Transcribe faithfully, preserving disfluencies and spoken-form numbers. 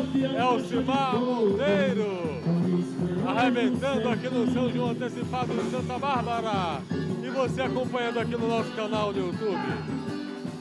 Elcimar Monteiro, arrebentando aqui no São João Antecipado de Santa Bárbara. E você acompanhando aqui no nosso canal no YouTube.